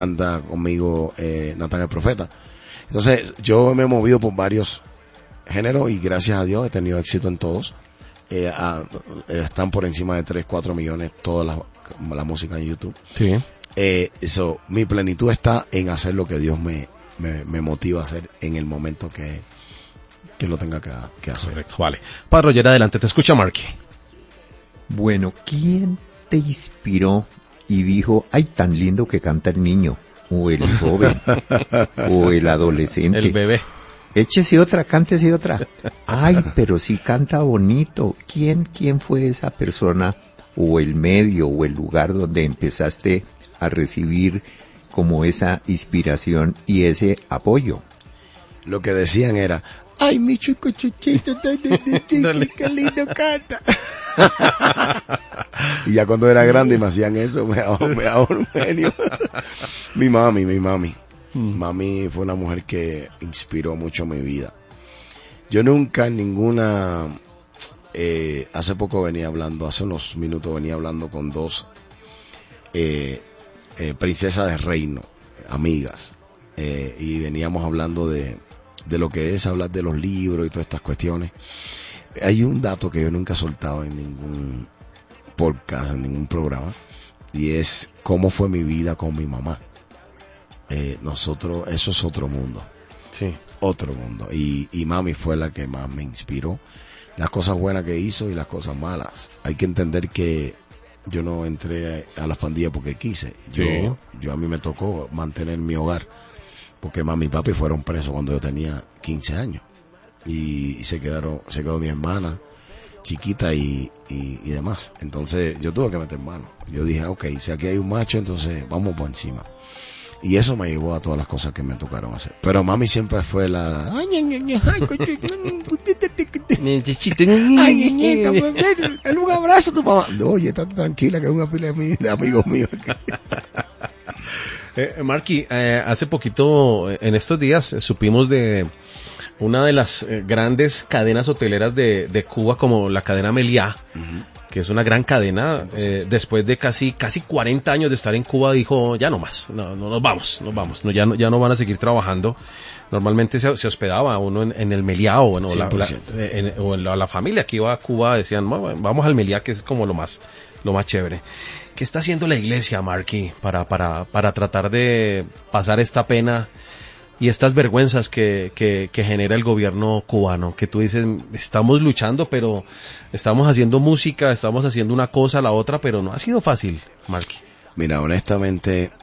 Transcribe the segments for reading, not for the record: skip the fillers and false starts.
anda conmigo Natán el Profeta. Entonces yo me he movido por varios géneros y gracias a Dios he tenido éxito en todos. Están por encima de 3, 4 millones toda la música en YouTube. Sí. Mi plenitud está en hacer lo que Dios me motiva a hacer en el momento que lo tenga que hacer. Correcto, vale. Para Roger, adelante, te escucha Marky. Bueno, ¿quién te inspiró y dijo, ay, tan lindo que canta el niño, o el joven, o el adolescente? El bebé. Échese otra, cántese otra. Ay, pero sí canta bonito. ¿Quién fue esa persona, o el medio, o el lugar donde empezaste a recibir como esa inspiración y ese apoyo? Lo que decían era, ay, mi chico chuchito, qué lindo canta. Y ya cuando era grande y me hacían eso, me daba un genio. Mi mami. Mami fue una mujer que inspiró mucho mi vida. Yo nunca en ninguna, hace unos minutos venía hablando con dos princesas del reino, amigas, y veníamos hablando de lo que es hablar de los libros y todas estas cuestiones. Hay un dato que yo nunca he soltado en ningún podcast, en ningún programa, y es cómo fue mi vida con mi mamá. Eso es otro mundo. Sí. Otro mundo. Y mami fue la que más me inspiró. Las cosas buenas que hizo y las cosas malas. Hay que entender que yo no entré a la pandilla porque quise. Yo a mí me tocó mantener mi hogar. Porque mami y papi fueron presos cuando yo tenía 15 años. Y se quedó mi hermana chiquita y demás. Entonces yo tuve que meter mano. Yo dije, okay, si aquí hay un macho, entonces vamos por encima. Y eso me llevó a todas las cosas que me tocaron hacer. Pero mami siempre fue la... Necesito ay, niñita, dale un abrazo a tu mamá. No, oye, está tranquila que es una pila de amigos míos. Marky, hace poquito, en estos días, supimos de una de las grandes cadenas hoteleras de Cuba, como la cadena Meliá, que es una gran cadena. Después de casi 40 años de estar en Cuba, dijo, ya no más, no nos vamos, ya no van a seguir trabajando. Normalmente se hospedaba uno en el Meliá, o la familia que iba a Cuba decían, vamos al Meliá, que es como lo más chévere. ¿Qué está haciendo la iglesia, Marky, para tratar de pasar esta pena y estas vergüenzas que genera el gobierno cubano? Que tú dices, estamos luchando, pero estamos haciendo música, estamos haciendo una cosa, la otra, pero no ha sido fácil, Marky. Mira, honestamente,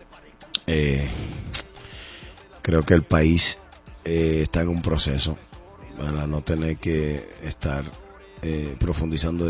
creo que el país está en un proceso para no tener que estar profundizando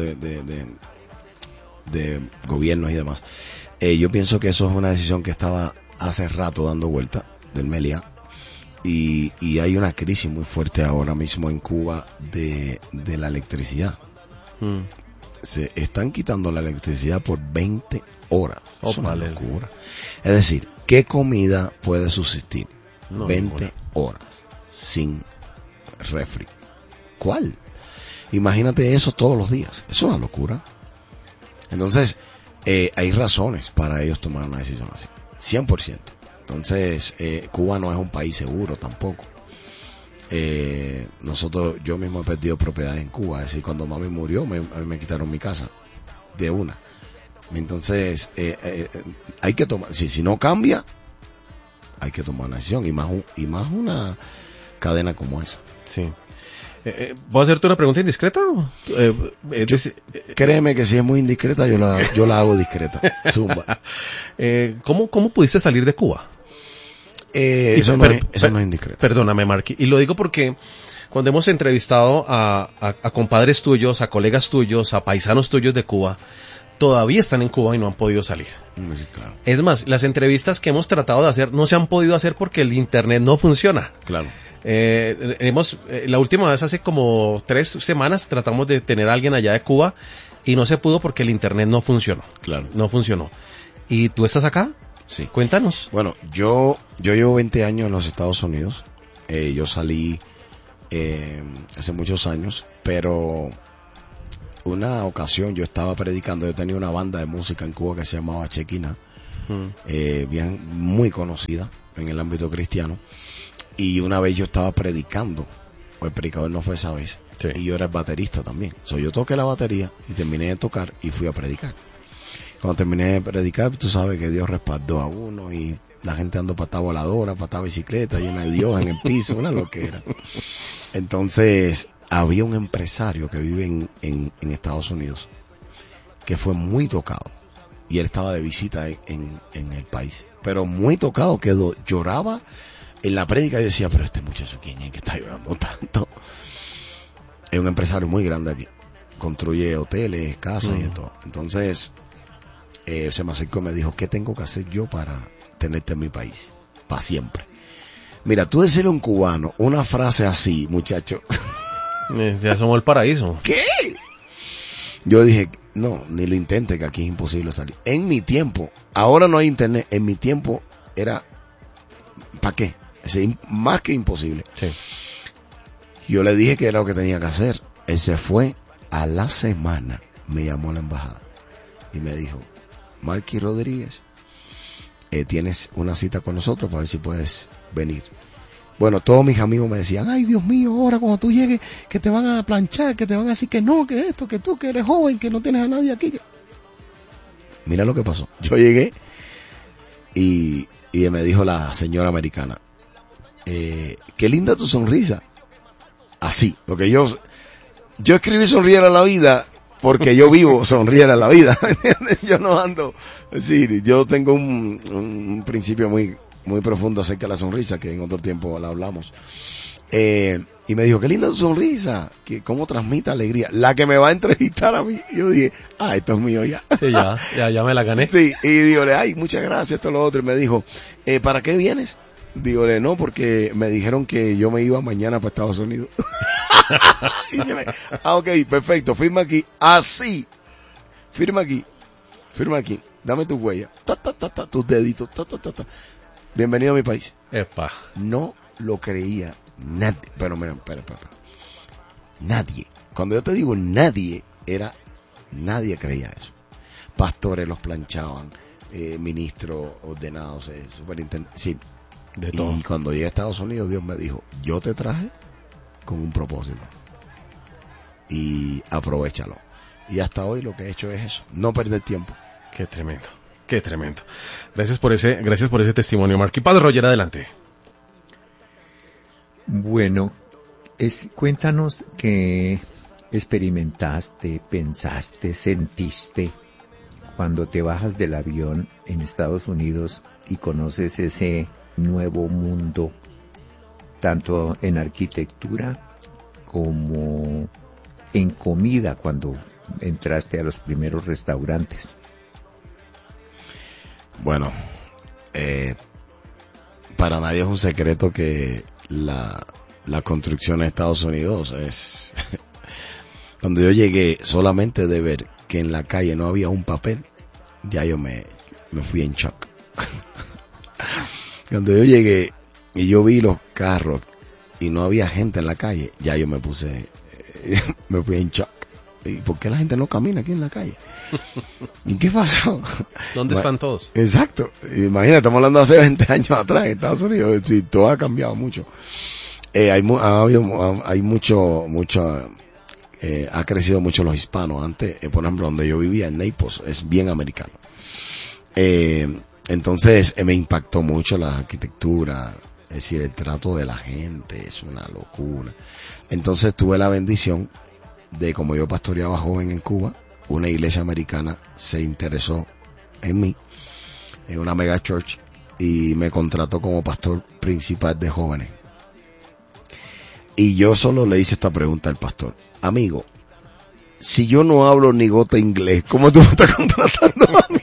de gobiernos y demás. Yo pienso que eso es una decisión que estaba hace rato dando vuelta del Meliá, y hay una crisis muy fuerte ahora mismo en Cuba de la electricidad. Se están quitando la electricidad por 20 horas. Es una locura. Es decir, ¿qué comida puede subsistir 20 horas sin refri? ¿Cuál? Imagínate eso todos los días. Es una locura. Entonces, hay razones para ellos tomar una decisión así, 100%. Entonces, Cuba no es un país seguro tampoco. Yo mismo he perdido propiedades en Cuba. Es decir, cuando mami murió, a mí me quitaron mi casa de una. Entonces, hay que tomar, si no cambia, hay que tomar una decisión, y más una cadena como esa. Sí. ¿Puedo hacerte una pregunta indiscreta? Créeme que si es muy indiscreta, yo la hago discreta. Zumba. ¿Cómo pudiste salir de Cuba? Eso no es indiscreto. Perdóname, Marky. Y lo digo porque cuando hemos entrevistado a compadres tuyos, a colegas tuyos, a paisanos tuyos de Cuba, todavía están en Cuba y no han podido salir. Sí, claro. Es más, las entrevistas que hemos tratado de hacer no se han podido hacer porque el internet no funciona. Claro. La última vez, hace como 3 semanas, tratamos de tener a alguien allá de Cuba y no se pudo porque el internet no funcionó. Claro. No funcionó. ¿Y tú estás acá? Sí. Cuéntanos. Bueno, yo llevo 20 años en los Estados Unidos. Yo salí hace muchos años, pero una ocasión yo estaba predicando. Yo tenía una banda de música en Cuba que se llamaba Chequina, bien muy conocida en el ámbito cristiano. Y una vez yo estaba predicando, o el predicador no fue esa vez, Sí. y yo era el baterista también. Yo toqué la batería y terminé de tocar y fui a predicar. Cuando terminé de predicar, tú sabes que Dios respaldó a uno y la gente ando patada voladora, patada bicicleta, llena de Dios en el piso, una loquera. Entonces, había un empresario que vive en Estados Unidos que fue muy tocado y él estaba de visita en el país, pero muy tocado, quedó, lloraba en la prédica y decía, pero este muchacho, ¿quién es que está llorando tanto? Es un empresario muy grande aquí, construye hoteles, casas y de todo. Entonces, se me acercó y me dijo, ¿qué tengo que hacer yo para tenerte en mi país? Para siempre. Mira, tú decirle a un cubano una frase así, muchacho. Ya somos el paraíso. ¿Qué? Yo dije, no, ni lo intente, que aquí es imposible salir. En mi tiempo, ahora no hay internet, en mi tiempo era, ¿para qué? Es más que imposible. Sí. Yo le dije que era lo que tenía que hacer. Él se fue, a la semana me llamó a la embajada y me dijo, Marky Rodríguez, tienes una cita con nosotros para ver si puedes venir. Bueno, todos mis amigos me decían, ay Dios mío, ahora cuando tú llegues, que te van a planchar, que te van a decir que no, que esto, que tú, que eres joven, que no tienes a nadie aquí. Mira lo que pasó. Yo llegué y me dijo la señora americana, qué linda tu sonrisa. Así, porque yo escribí sonriera a la vida porque yo vivo sonriera a la vida. Yo no ando, sí, yo tengo un principio muy profundo acerca de la sonrisa, que en otro tiempo la hablamos. Y me dijo, qué linda tu sonrisa, que cómo transmite alegría. La que me va a entrevistar a mí, yo dije, esto es mío ya. Sí, ya me la gané. Sí, y dígole, ay, muchas gracias, esto, lo otro. Y me dijo, ¿para qué vienes? Dígole, no, porque me dijeron que yo me iba mañana para Estados Unidos. Y se me, ok, perfecto, firma aquí, así, firma aquí, dame tu huella, tus deditos, bienvenido a mi país. Epa. No lo creía nadie, pero mira, espera. Nadie, cuando yo te digo nadie nadie creía eso. Pastores los planchaban, ministros ordenados, superintendentes, sí. De todo. Y cuando llegué a Estados Unidos, Dios me dijo, yo te traje con un propósito. Y aprovéchalo. Y hasta hoy lo que he hecho es eso, no perder tiempo. Qué tremendo, qué tremendo. Gracias por ese testimonio, Marky. Padre Roger, adelante. Bueno, cuéntanos qué experimentaste, pensaste, sentiste cuando te bajas del avión en Estados Unidos y conoces ese nuevo mundo, tanto en arquitectura como en comida, cuando entraste a los primeros restaurantes. Bueno, para nadie es un secreto que la construcción en Estados Unidos es... Cuando yo llegué, solamente de ver que en la calle no había un papel, ya yo me fui en shock. Cuando yo llegué y yo vi los carros y no había gente en la calle, ya yo me fui en shock. ¿Y por qué la gente no camina aquí en la calle? ¿Y qué pasó? ¿Dónde están todos? Exacto. Imagínate, estamos hablando de hace 20 años atrás en Estados Unidos. Sí, todo ha cambiado mucho. Hay mucho, ha crecido mucho los hispanos. Antes, por ejemplo, donde yo vivía en Naples, es bien americano. Entonces, me impactó mucho la arquitectura, es decir, el trato de la gente, es una locura. Entonces, tuve la bendición de, como yo pastoreaba joven en Cuba, una iglesia americana se interesó en mí, en una mega church, y me contrató como pastor principal de jóvenes. Y yo solo le hice esta pregunta al pastor: amigo, si yo no hablo ni gota inglés, ¿cómo tú me estás contratando a mí?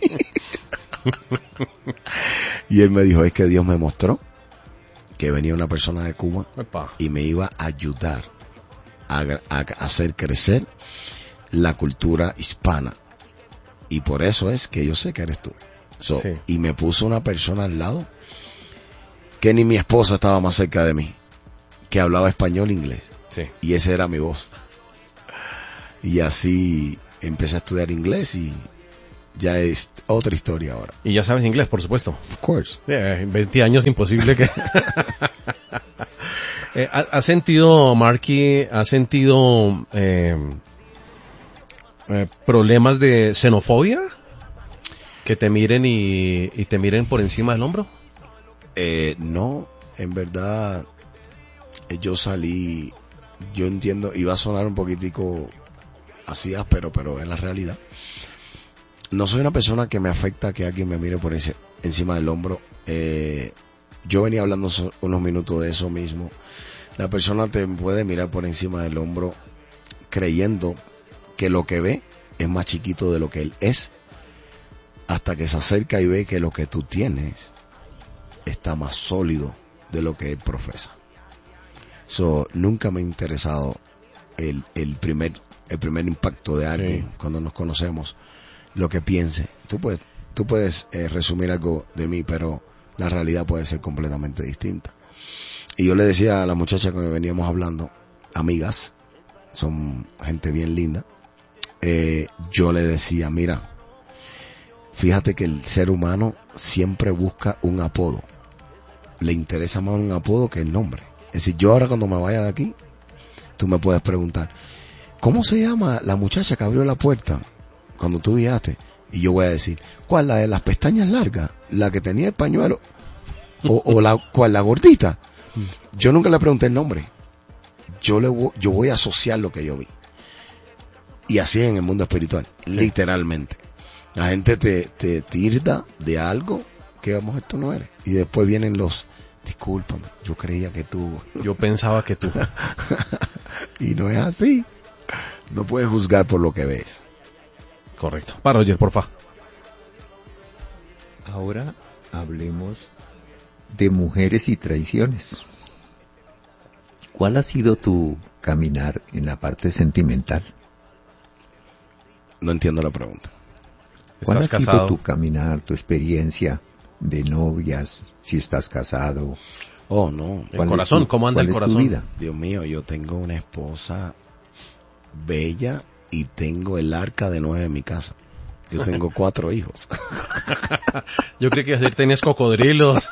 Y él me dijo, es que Dios me mostró que venía una persona de Cuba y me iba a ayudar a hacer crecer la cultura hispana. Y por eso es que yo sé que eres tú. Sí. Y me puso una persona al lado que ni mi esposa estaba más cerca de mí, que hablaba español e inglés. Sí. Y esa era mi voz. Y así empecé a estudiar inglés y ya es otra historia ahora. Y ya sabes inglés, por supuesto. Of course. 20 años imposible que... ¿Has sentido, Marky, problemas de xenofobia? ¿Que te miren y te miren por encima del hombro? No, en verdad, yo salí, yo entiendo, iba a sonar un poquitico así áspero, pero en la realidad, no soy una persona que me afecta que alguien me mire por encima del hombro. Yo venía hablando unos minutos de eso mismo. La persona te puede mirar por encima del hombro creyendo que lo que ve es más chiquito de lo que él es, hasta que se acerca y ve que lo que tú tienes está más sólido de lo que él profesa. Nunca me ha interesado el primer impacto de alguien, sí, cuando nos conocemos, lo que piense. Tú puedes resumir algo de mí, pero la realidad puede ser completamente distinta. Y yo le decía a la muchacha con que veníamos hablando, amigas, son gente bien linda, yo le decía, mira, fíjate que el ser humano siempre busca un apodo. Le interesa más un apodo que el nombre. Es decir, yo ahora cuando me vaya de aquí, tú me puedes preguntar, ¿cómo se llama la muchacha que abrió la puerta cuando tú viajaste? Y yo voy a decir, ¿cuál? ¿La de las pestañas largas? ¿La que tenía el pañuelo? ¿Cuál? ¿La gordita? Yo nunca le pregunté el nombre. Yo voy a asociar lo que yo vi. Y así en el mundo espiritual, sí, literalmente. La gente te tilda de algo que a lo mejor tú no eres. Y después vienen discúlpame, yo creía que tú. Yo pensaba que tú. Y no es así. No puedes juzgar por lo que ves. Correcto. Para Roger, porfa. Ahora hablemos de mujeres y traiciones. ¿Cuál ha sido tu caminar en la parte sentimental? No entiendo la pregunta. ¿Cuál ha casado? sido tu caminar, tu experiencia de novias, si estás casado? Oh, no. El corazón, ¿cómo anda el corazón? Vida? Dios mío, yo tengo una esposa bella y tengo el arca de Noé en mi casa. Yo tengo 4 hijos. Yo creí que ayer tenías cocodrilos.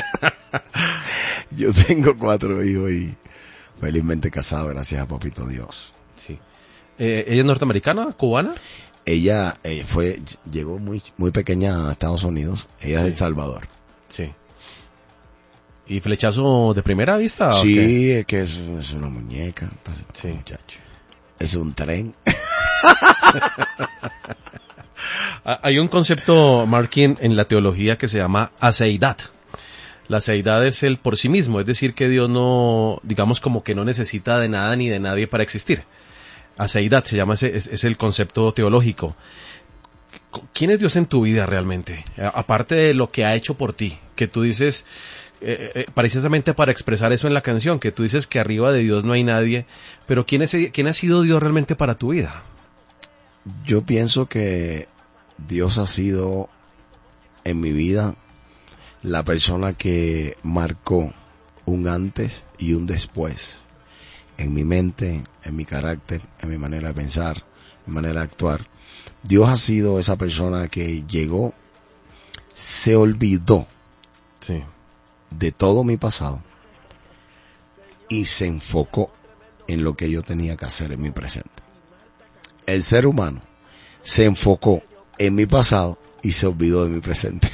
Yo tengo 4 hijos y felizmente casado, gracias a Papito Dios. Sí. ¿Ella es norteamericana, cubana? Ella llegó muy pequeña a Estados Unidos. Ella es de El Salvador. Sí. ¿Y flechazo de primera vista? Sí, es que es una muñeca. Sí. Muchacho. Es un tren. Hay un concepto, Markin, en la teología que se llama aseidad. La aseidad es el por sí mismo, es decir, que Dios no, digamos, como que no necesita de nada ni de nadie para existir. Aseidad se llama, es el concepto teológico. ¿Quién es Dios en tu vida realmente? Aparte de lo que ha hecho por ti, que tú dices, precisamente para expresar eso en la canción, que tú dices que arriba de Dios no hay nadie, pero ¿quién ha sido Dios realmente para tu vida? Yo pienso que Dios ha sido en mi vida la persona que marcó un antes y un después en mi mente, en mi carácter, en mi manera de pensar, en mi manera de actuar. Dios ha sido esa persona que llegó, se olvidó, sí, de todo mi pasado y se enfocó en lo que yo tenía que hacer en mi presente. El ser humano se enfocó en mi pasado y se olvidó de mi presente.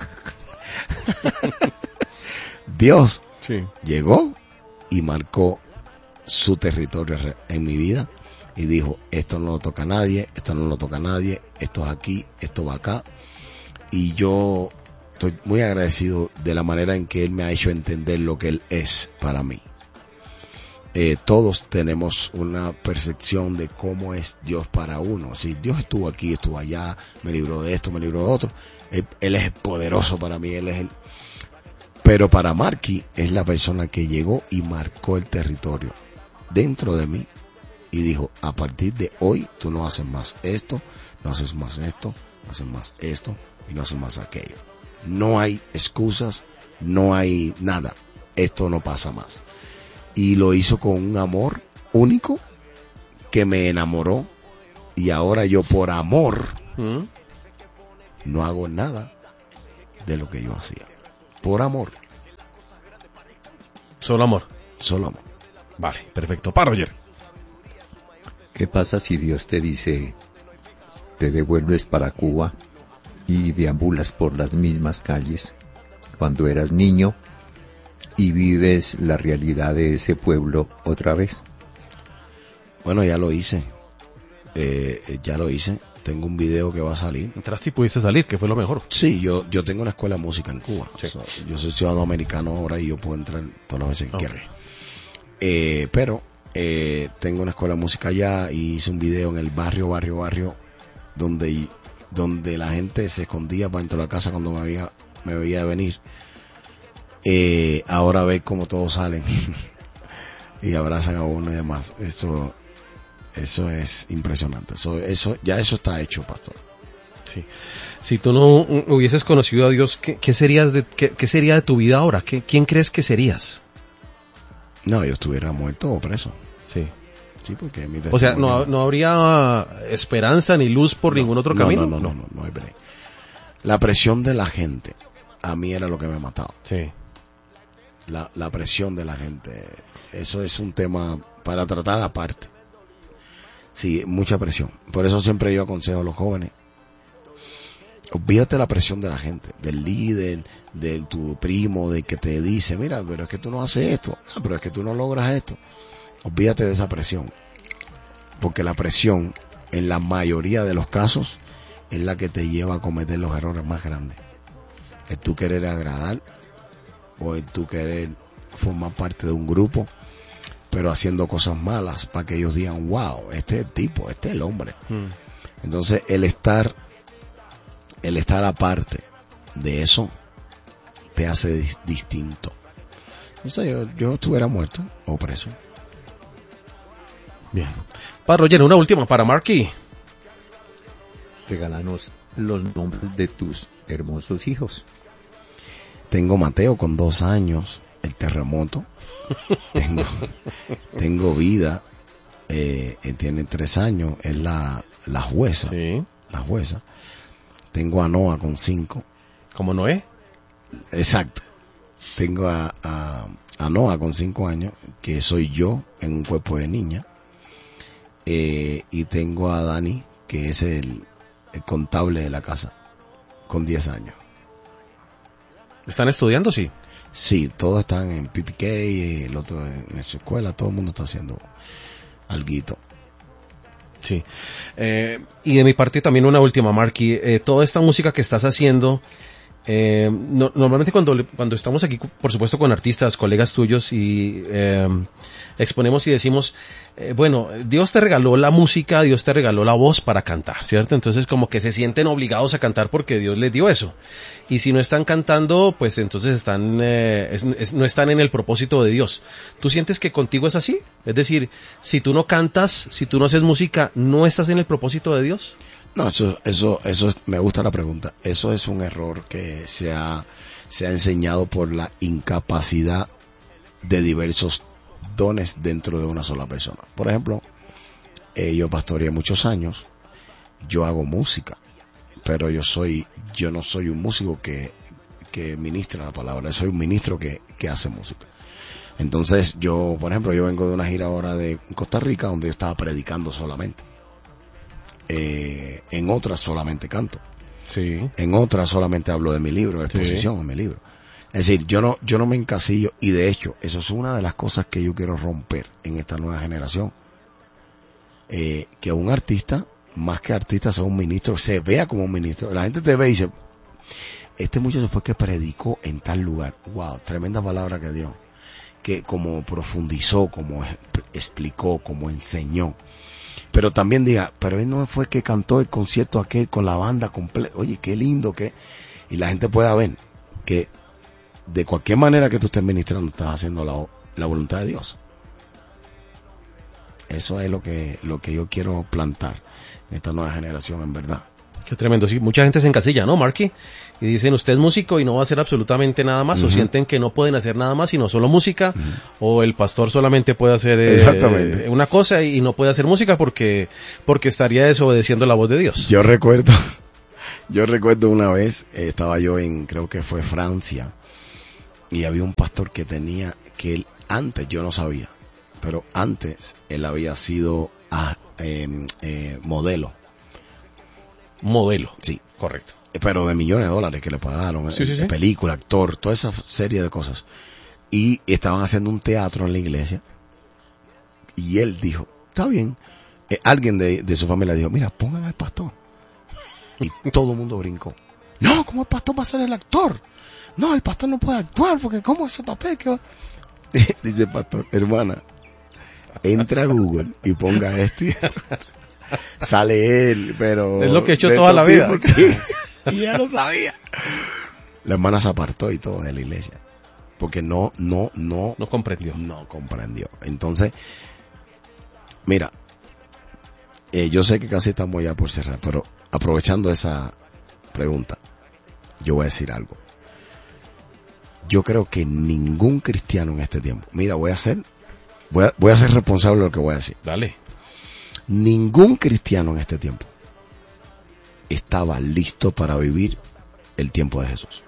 Dios, sí, llegó y marcó su territorio en mi vida y dijo, esto no lo toca a nadie, esto no lo toca a nadie, esto es aquí, esto va acá. Y yo estoy muy agradecido de la manera en que Él me ha hecho entender lo que Él es para mí. Todos tenemos una percepción de cómo es Dios para uno. Si Dios estuvo aquí, estuvo allá, me libró de esto, me libró de otro. Él es poderoso para mí, Él es el... Pero para Marky es la persona que llegó y marcó el territorio dentro de mí y dijo, a partir de hoy tú no haces más esto, no haces más esto, no haces más esto y no haces más aquello. No hay excusas, no hay nada. Esto no pasa más. Y lo hizo con un amor único que me enamoró y ahora yo por amor no hago nada de lo que yo hacía. Por amor. Solo amor. Solo amor. Vale, perfecto. Para Roger. ¿Qué pasa si Dios te dice, te devuelves para Cuba y deambulas por las mismas calles cuando eras niño y vives la realidad de ese pueblo otra vez? Bueno, ya lo hice. Ya lo hice. Tengo un video que va a salir. Entraste y pudiste salir, que fue lo mejor. Sí, yo tengo una escuela de música en Cuba. Sí. O sea, yo soy ciudadano americano ahora y yo puedo entrar todas las veces que Okay. quiera. Pero tengo una escuela de música allá y hice un video en el barrio, donde la gente se escondía para dentro de la casa cuando me veía venir. Ahora ve cómo todos salen y abrazan a uno y demás. Eso es impresionante. Eso está hecho, pastor. Sí. Si tú no hubieses conocido a Dios, ¿qué sería de tu vida ahora? ¿Quién crees que serías? No, yo estuviera muerto o preso. Sí. Sí, porque O sea, no habría esperanza ni luz por ningún otro camino. No hay break. La presión de la gente, a mí era lo que me mataba. Sí. La presión de la gente, eso es un tema para tratar aparte. Sí, mucha presión. Por eso siempre yo aconsejo a los jóvenes, olvídate la presión de la gente, del líder, de tu primo, de que te dice, mira, pero es que tú no haces esto, pero es que tú no logras esto. Olvídate de esa presión, porque la presión, en la mayoría de los casos, es la que te lleva a cometer los errores más grandes. Es tú querer agradar, o es tú querer formar parte de un grupo, pero haciendo cosas malas para que ellos digan, wow, este es el tipo, este es el hombre. Entonces, el estar aparte de eso te hace distinto. Entonces, yo estuviera muerto o preso. Bien. Para Roger, una última para Marky. Regálanos los nombres de tus hermosos hijos. Tengo Mateo con 2 años, el terremoto. Tengo Vida, tiene 3 años, es la jueza. Sí. La jueza. Tengo a Noah con 5. ¿Como Noé? Exacto. Tengo a Noah con 5 años, que soy yo en un cuerpo de niña. Y tengo a Dani, que es el contable de la casa, con 10 años. ¿Están estudiando? Sí. Sí, todos están en PPK, el otro en su escuela, todo el mundo está haciendo alguito. Sí. Y de mi parte también una última, Marky. Toda esta música que estás haciendo, normalmente cuando estamos aquí, por supuesto, con artistas, colegas tuyos, y exponemos y decimos, bueno, Dios te regaló la música, Dios te regaló la voz para cantar, ¿cierto? Entonces como que se sienten obligados a cantar porque Dios les dio eso. Y si no están cantando, pues entonces no están en el propósito de Dios. ¿Tú sientes que contigo es así? Es decir, si tú no cantas, si tú no haces música, ¿no estás en el propósito de Dios? No, me gusta la pregunta. Eso es un error que se ha enseñado por la incapacidad de diversos dones dentro de una sola persona. Por ejemplo, yo pastoreé muchos años, yo hago música, pero yo no soy un músico que ministra la palabra, soy un ministro que hace música. Entonces por ejemplo, yo vengo de una gira ahora de Costa Rica donde yo estaba predicando solamente. En otras solamente canto. Sí. En otras solamente hablo de mi libro, de exposición en mi libro. Es decir, yo no me encasillo, y de hecho, eso es una de las cosas que yo quiero romper en esta nueva generación. Que un artista, más que artista, sea un ministro, se vea como un ministro. La gente te ve y dice, este muchacho fue que predicó en tal lugar. Wow, tremenda palabra que dio. Que como profundizó, como explicó, como enseñó. Pero también diga, pero él no fue que cantó el concierto aquel con la banda completa. Oye, qué lindo que... Y la gente pueda ver que de cualquier manera que tú estés ministrando, estás haciendo la voluntad de Dios. Eso es lo que yo quiero plantar en esta nueva generación, en verdad. Qué tremendo, sí, mucha gente se encasilla, ¿no, Marky? Y dicen, usted es músico y no va a hacer absolutamente nada más, o sienten que no pueden hacer nada más, sino solo música, o el pastor solamente puede hacer Exactamente. Una cosa y no puede hacer música porque estaría desobedeciendo la voz de Dios. Yo recuerdo Yo recuerdo una vez, estaba yo creo que fue Francia, y había un pastor que él antes, yo no sabía, pero antes él había sido modelo. Modelo. Sí. Correcto. Pero de millones de dólares que le pagaron, Sí. película, actor, toda esa serie de cosas. Y estaban haciendo un teatro en la iglesia, y él dijo, está bien. Alguien de su familia dijo, mira, pongan al pastor. Y todo el mundo brincó. No, ¿cómo el pastor va a ser el actor? No, el pastor no puede actuar, porque ¿cómo ese papel que va? Dice el pastor, hermana, entra a Google y ponga esto y esto. Sale él, pero... Es lo que he hecho toda la vida. Y ya lo sabía. La hermana se apartó y todo de la iglesia. Porque no comprendió. No comprendió. Entonces, mira, yo sé que casi estamos ya por cerrar, pero aprovechando esa pregunta, yo voy a decir algo. Yo creo que ningún cristiano en este tiempo, mira, voy a ser responsable de lo que voy a decir. Dale. Ningún cristiano en este tiempo estaba listo para vivir el tiempo de Jesús.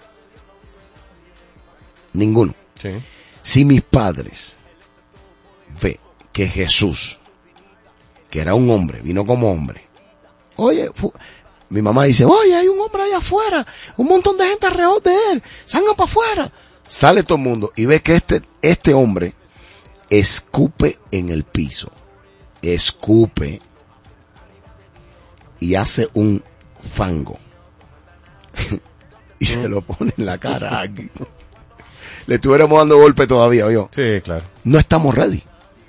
Ninguno. Sí. Si mis padres ve que Jesús, que era un hombre, vino como hombre, oye, mi mamá dice, oye, hay un hombre allá afuera, un montón de gente alrededor de él, salgan para afuera. Sale todo el mundo y ve que este hombre escupe en el piso, escupe y hace un fango y se lo pone en la cara aquí. Le estuviéramos dando golpe todavía, ¿oyó? Sí, claro. No estamos ready.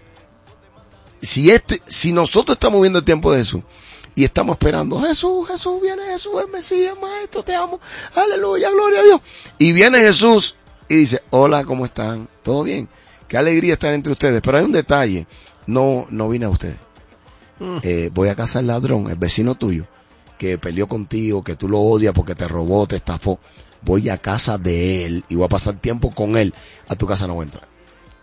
Si nosotros estamos viendo el tiempo de Jesús y estamos esperando, Jesús viene, Jesús el Mesías, maestro, te amo, aleluya, gloria a Dios. Y viene Jesús y dice, hola, ¿cómo están? ¿Todo bien? Qué alegría estar entre ustedes. Pero hay un detalle, no vine a ustedes. Voy a casa del ladrón, el vecino tuyo, que peleó contigo, que tú lo odias porque te robó, te estafó. Voy a casa de él y voy a pasar tiempo con él. A tu casa no voy a entrar.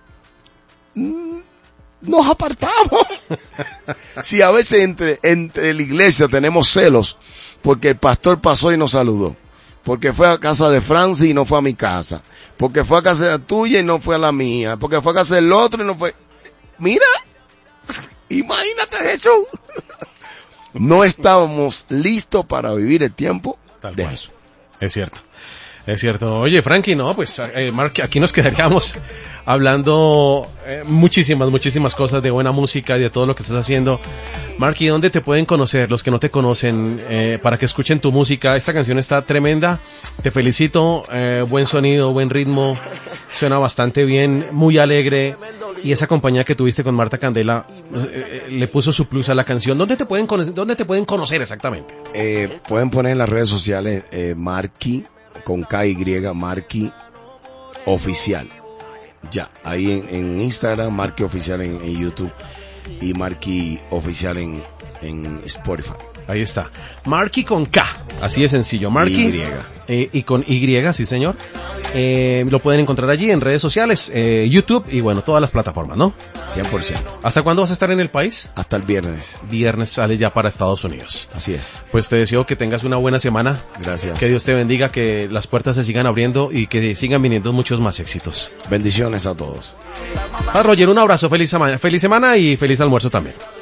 Nos apartamos. Si a veces entre la iglesia tenemos celos porque el pastor pasó y nos saludó, porque fue a casa de Francis y no fue a mi casa, porque fue a casa de la tuya y no fue a la mía, porque fue a casa del otro y no fue... Mira, imagínate Jesús. No estábamos listos para vivir el tiempo de Jesús. Es cierto. Es cierto. Oye, Frankie, no, pues, Mark, aquí nos quedaríamos hablando muchísimas cosas de buena música y de todo lo que estás haciendo. Marky, ¿dónde te pueden conocer los que no te conocen para que escuchen tu música? Esta canción está tremenda. Te felicito. Buen sonido, buen ritmo. Suena bastante bien, muy alegre. Y esa compañía que tuviste con Marta Candela le puso su plus a la canción. ¿Dónde te pueden conocer exactamente? Pueden poner en las redes sociales Marky con KY, Marky Oficial. Ya, ahí en Instagram, Marky Oficial en YouTube y Marky Oficial en Spotify. Ahí está. Marky con K, así de sencillo. Marky y con Y, sí señor. Lo pueden encontrar allí en redes sociales, YouTube y bueno, todas las plataformas, ¿no? 100%. ¿Hasta cuándo vas a estar en el país? Hasta el viernes. Viernes sale ya para Estados Unidos. Así es. Pues te deseo que tengas una buena semana. Gracias. Que Dios te bendiga, que las puertas se sigan abriendo y que sigan viniendo muchos más éxitos. Bendiciones a todos. Roger, un abrazo, feliz semana y feliz almuerzo también.